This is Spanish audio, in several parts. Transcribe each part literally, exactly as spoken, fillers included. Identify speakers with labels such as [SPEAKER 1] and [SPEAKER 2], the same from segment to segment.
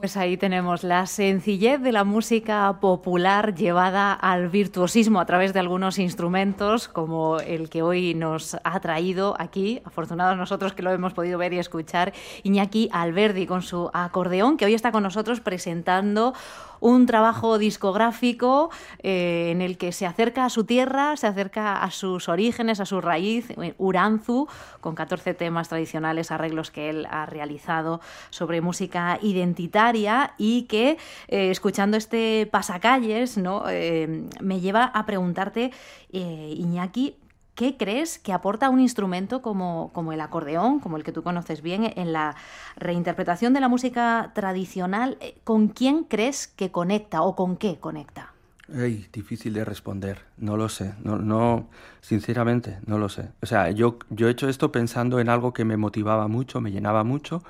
[SPEAKER 1] Pues ahí tenemos la sencillez de la música popular llevada al virtuosismo a través de algunos instrumentos como el que hoy nos ha traído aquí, afortunados nosotros que lo hemos podido ver y escuchar, Iñaki Alberdi con su acordeón, que hoy está con nosotros presentando un trabajo discográfico eh, en el que se acerca a su tierra, se acerca a sus orígenes, a su raíz, Urantzu, con catorce temas tradicionales, arreglos que él ha realizado sobre música identitaria y que, eh, escuchando este pasacalles, ¿no? eh, me lleva a preguntarte, eh, Iñaki, ¿qué crees que aporta un instrumento como, como el acordeón, como el que tú conoces bien, en la reinterpretación de la música tradicional? ¿Con quién crees que conecta o con qué conecta?
[SPEAKER 2] Ay, difícil de responder, no lo sé, no, no, sinceramente no lo sé. O sea, yo, yo he hecho esto pensando en algo que me motivaba mucho, me llenaba mucho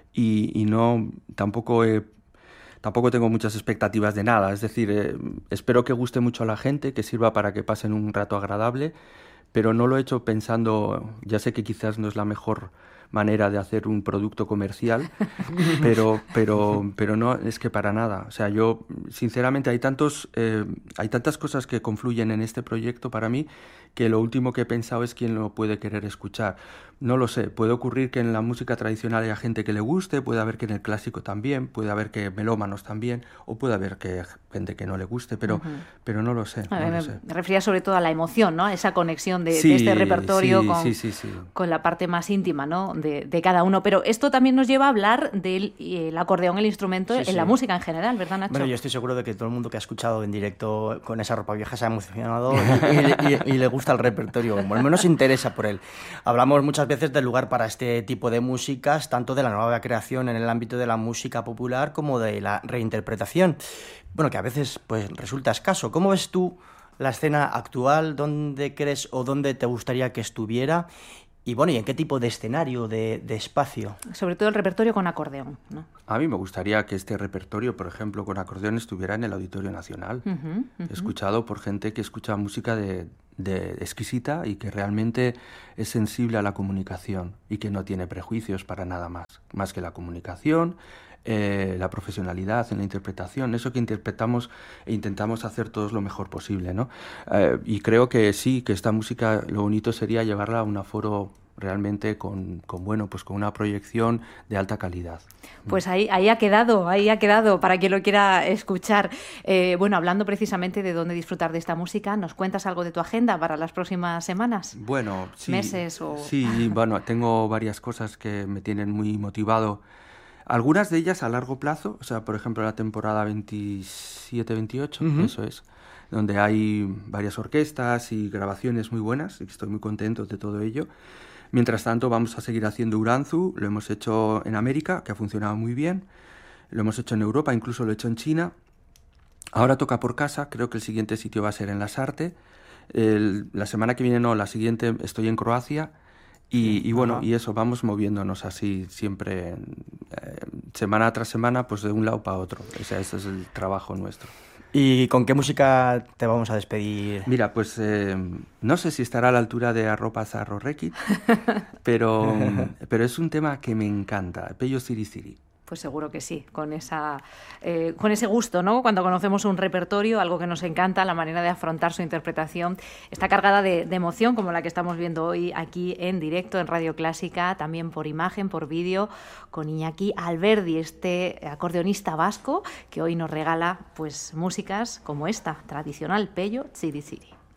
[SPEAKER 2] y, y no, tampoco he... Tampoco tengo muchas expectativas de nada, es decir, eh, espero que guste mucho a la gente, que sirva para que pasen un rato agradable, pero no lo he hecho pensando, ya sé que quizás no es la mejor manera de hacer un producto comercial, pero, pero, pero no, es que para nada. O sea, yo, sinceramente, hay tantos, eh, hay tantas cosas que confluyen en este proyecto para mí que lo último que he pensado es quién lo puede querer escuchar. No lo sé, puede ocurrir que en la música tradicional haya gente que le guste, puede haber que en el clásico también, puede haber que melómanos también, o puede haber que gente que no le guste, pero, uh-huh. pero no lo sé.
[SPEAKER 1] A
[SPEAKER 2] no
[SPEAKER 1] ver,
[SPEAKER 2] lo
[SPEAKER 1] me,
[SPEAKER 2] sé.
[SPEAKER 1] me refería sobre todo a la emoción, ¿no? Esa conexión de,
[SPEAKER 2] sí,
[SPEAKER 1] de este repertorio
[SPEAKER 2] sí,
[SPEAKER 1] con,
[SPEAKER 2] sí, sí, sí.
[SPEAKER 1] con la parte más íntima, ¿no? de, de cada uno. Pero esto también nos lleva a hablar del el acordeón, el instrumento, sí, en sí. la música en general, ¿verdad, Nacho?
[SPEAKER 3] Bueno, yo estoy seguro de que todo el mundo que ha escuchado en directo con esa ropa vieja se ha emocionado y, y, y, y le gusta el repertorio, o al menos se interesa por él. Hablamos muchas veces del lugar para este tipo de músicas, tanto de la nueva creación en el ámbito de la música popular como de la reinterpretación. Bueno, que a veces pues resulta escaso. ¿Cómo ves tú la escena actual? ¿Dónde crees o dónde te gustaría que estuviera? Y bueno, ¿y en qué tipo de escenario, de, de espacio?
[SPEAKER 1] Sobre todo el repertorio con acordeón, ¿no?
[SPEAKER 2] A mí me gustaría que este repertorio, por ejemplo, con acordeón estuviera en el Auditorio Nacional, uh-huh, uh-huh. escuchado por gente que escucha música de, de exquisita y que realmente es sensible a la comunicación y que no tiene prejuicios para nada más, más que la comunicación, eh, la profesionalidad en la interpretación, eso que interpretamos e intentamos hacer todos lo mejor posible, ¿no? Eh, y creo que sí, que esta música, lo bonito sería llevarla a un aforo realmente con, con bueno, pues con una proyección de alta calidad.
[SPEAKER 1] Pues ahí, ahí ha quedado, ahí ha quedado para quien lo quiera escuchar. Eh, bueno, hablando precisamente de dónde disfrutar de esta música, ¿nos cuentas algo de tu agenda para las próximas semanas?
[SPEAKER 2] Bueno, sí.
[SPEAKER 1] ¿Meses o...?
[SPEAKER 2] Sí, bueno, tengo varias cosas que me tienen muy motivado. Algunas de ellas a largo plazo, o sea, por ejemplo, la temporada veintisiete veintiocho, uh-huh. eso es, donde hay varias orquestas y grabaciones muy buenas, y estoy muy contento de todo ello. Mientras tanto, vamos a seguir haciendo Urantzu, lo hemos hecho en América, que ha funcionado muy bien, lo hemos hecho en Europa, incluso lo he hecho en China. Ahora toca por casa, creo que el siguiente sitio va a ser en Lasarte. El, la semana que viene, no, la siguiente estoy en Croacia. Y, y bueno, Ajá. y eso, vamos moviéndonos así siempre, eh, semana tras semana, pues de un lado para otro. O sea, ese es el trabajo nuestro.
[SPEAKER 3] ¿Y con qué música te vamos a despedir?
[SPEAKER 2] Mira, pues eh, no sé si estará a la altura de Arropa Zarro Requit, pero, pero es un tema que me encanta, Pello Siri Siri.
[SPEAKER 1] Pues seguro que sí, con esa, eh, con ese gusto, ¿no? Cuando conocemos un repertorio, algo que nos encanta, la manera de afrontar su interpretación, está cargada de, de emoción, como la que estamos viendo hoy aquí en directo en Radio Clásica, también por imagen, por vídeo, con Iñaki Alberdi, este acordeonista vasco que hoy nos regala pues músicas como esta, tradicional, Pello Siri Siri.